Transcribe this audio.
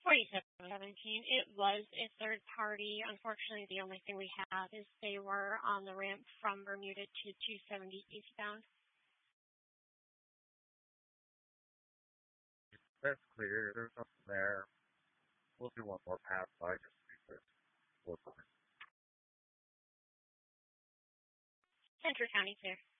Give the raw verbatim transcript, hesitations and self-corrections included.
forty-seven seventeen, it was a third party. Unfortunately, the only thing we have is they were on the ramp from Bermuda to two seventy eastbound. That's clear. There's nothing there. We'll do one more pass by just to be clear. We'll Central County clear.